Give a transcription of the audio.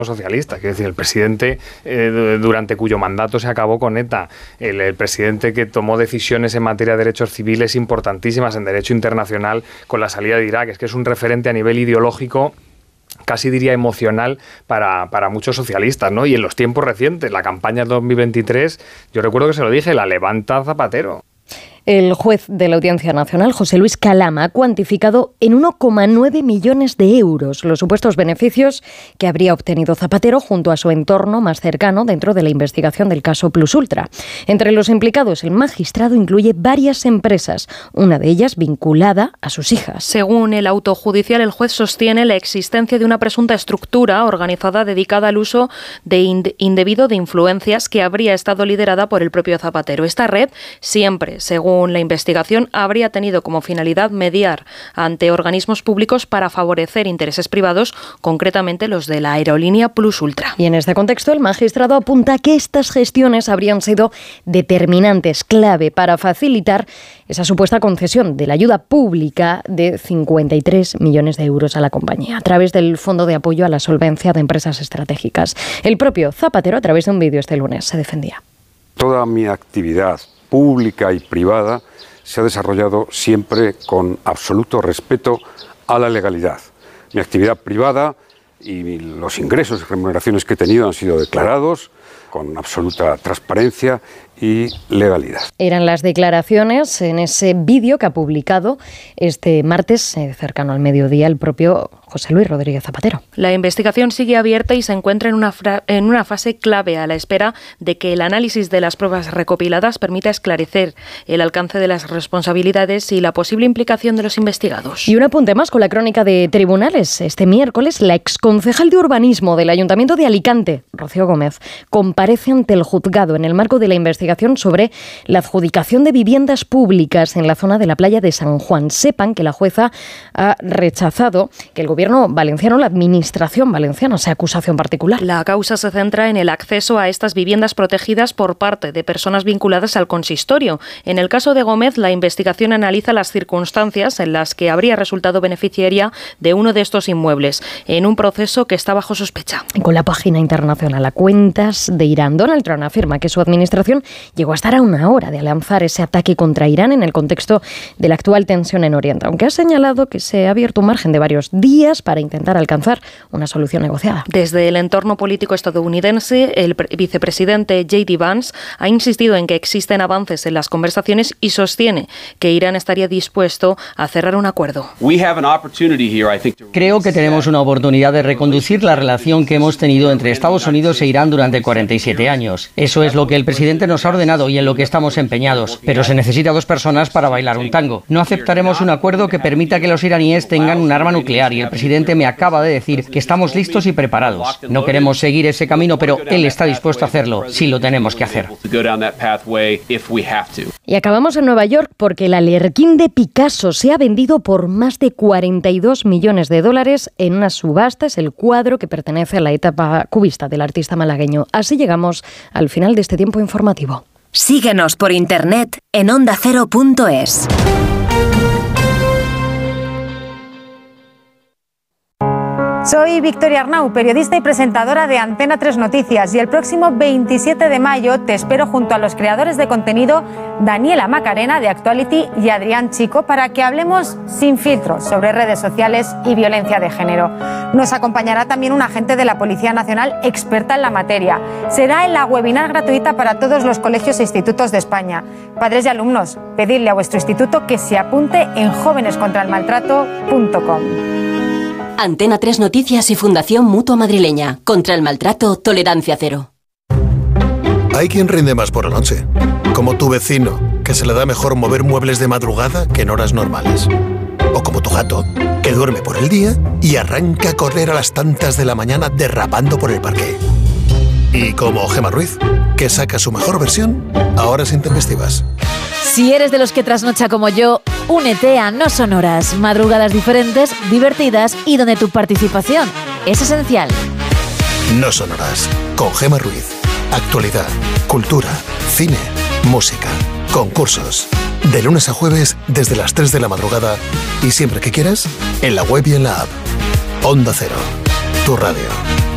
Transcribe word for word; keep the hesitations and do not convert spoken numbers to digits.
socialista, quiero decir, el presidente eh, durante cuyo mandato se acabó con ETA, el, el presidente que tomó decisiones en materia de derechos civiles importantísimas en derecho internacional con la salida de Irak, es que es un referente a nivel ideológico, casi diría emocional para, para muchos socialistas, ¿no? Y en los tiempos recientes, la campaña dos mil veintitrés, yo recuerdo que se lo dije, la levanta Zapatero. El juez de la Audiencia Nacional, José Luis Calama, ha cuantificado en uno coma nueve millones de euros los supuestos beneficios que habría obtenido Zapatero junto a su entorno más cercano dentro de la investigación del caso Plus Ultra. Entre los implicados, el magistrado incluye varias empresas, una de ellas vinculada a sus hijas. Según el auto judicial, el juez sostiene la existencia de una presunta estructura organizada dedicada al uso de ind- indebido de influencias que habría estado liderada por el propio Zapatero. Esta red siempre, según Según la investigación, habría tenido como finalidad mediar ante organismos públicos para favorecer intereses privados, concretamente los de la aerolínea Plus Ultra. Y en este contexto, el magistrado apunta que estas gestiones habrían sido determinantes, clave para facilitar esa supuesta concesión de la ayuda pública de cincuenta y tres millones de euros a la compañía, a través del Fondo de Apoyo a la Solvencia de Empresas Estratégicas. El propio Zapatero, a través de un vídeo este lunes, se defendía. Toda mi actividad pública y privada se ha desarrollado siempre con absoluto respeto a la legalidad. Mi actividad privada y los ingresos y remuneraciones que he tenido han sido declarados con absoluta transparencia y legalidad. Eran las declaraciones en ese vídeo que ha publicado este martes, eh, cercano al mediodía, el propio José Luis Rodríguez Zapatero. La investigación sigue abierta y se encuentra en una, fra- en una fase clave a la espera de que el análisis de las pruebas recopiladas permita esclarecer el alcance de las responsabilidades y la posible implicación de los investigados. Y un apunte más con la crónica de tribunales. Este miércoles, la exconcejal de urbanismo del Ayuntamiento de Alicante, Rocío Gómez, comparece ante el juzgado en el marco de la investigación sobre la adjudicación de viviendas públicas en la zona de la playa de San Juan. Sepan que la jueza ha rechazado que el gobierno valenciano, la administración valenciana, sea acusación particular. La causa se centra en el acceso a estas viviendas protegidas por parte de personas vinculadas al consistorio. En el caso de Gómez, la investigación analiza las circunstancias en las que habría resultado beneficiaria de uno de estos inmuebles, en un proceso que está bajo sospecha. Con la página internacional a cuentas de Irán, Donald Trump afirma que su administración llegó a estar a una hora de lanzar ese ataque contra Irán en el contexto de la actual tensión en Oriente, aunque ha señalado que se ha abierto un margen de varios días para intentar alcanzar una solución negociada. Desde el entorno político estadounidense, el vicepresidente J D Vance ha insistido en que existen avances en las conversaciones y sostiene que Irán estaría dispuesto a cerrar un acuerdo. Creo que tenemos una oportunidad de reconducir la relación que hemos tenido entre Estados Unidos e Irán durante cuarenta y siete años. Eso es lo que el presidente nos ha ordenado y en lo que estamos empeñados. Pero se necesita dos personas para bailar un tango. No aceptaremos un acuerdo que permita que los iraníes tengan un arma nuclear y el presidente me acaba de decir que estamos listos y preparados. No queremos seguir ese camino, pero él está dispuesto a hacerlo si lo tenemos que hacer. Y acabamos en Nueva York porque el Alerquín de Picasso se ha vendido por más de cuarenta y dos millones de dólares en una subasta. Es el cuadro que pertenece a la etapa cubista del artista malagueño. Así llegamos al final de este tiempo informativo. Síguenos por internet en onda cero punto es. Soy Victoria Arnau, periodista y presentadora de Antena tres Noticias, y el próximo veintisiete de mayo te espero junto a los creadores de contenido Daniela Macarena de Actuality y Adrián Chico para que hablemos sin filtros sobre redes sociales y violencia de género. Nos acompañará también un agente de la Policía Nacional experta en la materia. Será en la webinar gratuita para todos los colegios e institutos de España. Padres y alumnos, pedidle a vuestro instituto que se apunte en jóvenes contra el maltrato punto com. Antena tres Noticias y Fundación Mutua Madrileña. Contra el maltrato, tolerancia cero. Hay quien rinde más por la noche, como tu vecino, que se le da mejor mover muebles de madrugada que en horas normales. O como tu gato, que duerme por el día y arranca a correr a las tantas de la mañana derrapando por el parque. Y como Gemma Ruiz, que saca su mejor versión a horas intempestivas. Si eres de los que trasnocha como yo, únete a No Son Horas, madrugadas diferentes, divertidas y donde tu participación es esencial. No Son Horas, con Gemma Ruiz. Actualidad, cultura, cine, música, concursos. De lunes a jueves desde las tres de la madrugada y siempre que quieras, en la web y en la app. Onda Cero, tu radio.